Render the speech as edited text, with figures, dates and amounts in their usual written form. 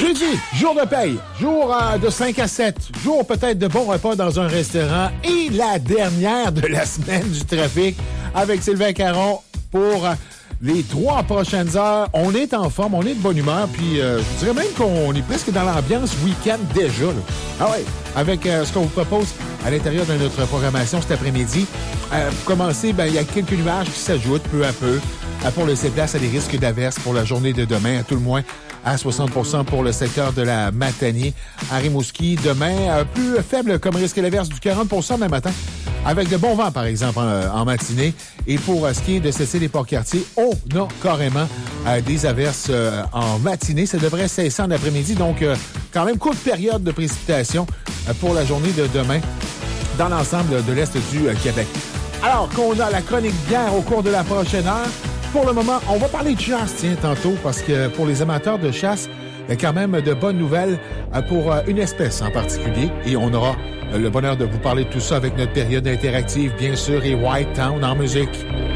Jeudi, jour de paye, jour de 5 à 7, jour peut-être de bons repas dans un restaurant et la dernière de la semaine du trafic avec Sylvain Caron pour les 3 prochaines heures. On est en forme, on est de bonne humeur, puis je dirais même qu'on est presque dans l'ambiance week-end déjà. Là. Ah ouais, avec ce qu'on vous propose à l'intérieur de notre programmation cet après-midi. Pour commencer, il y a quelques nuages qui s'ajoutent peu à peu pour laisser place à des risques d'averses pour la journée de demain, à tout le moins à 60% pour le secteur de la Matanie. À Rimouski, demain, plus faible comme risque d'averse du 40% demain matin, avec de bons vents, par exemple, en matinée. Et pour ce qui est de Cécile et Port-Cartier, on a carrément des averses en matinée. Ça devrait cesser en après-midi, donc quand même courte période de précipitation pour la journée de demain dans l'ensemble de l'Est du Québec. Alors qu'on a la chronique bière au cours de la prochaine heure, pour le moment, on va parler de chasse, tantôt, parce que pour les amateurs de chasse, il y a quand même de bonnes nouvelles pour une espèce en particulier. Et on aura le bonheur de vous parler de tout ça avec notre période interactive, bien sûr, et White Town en musique.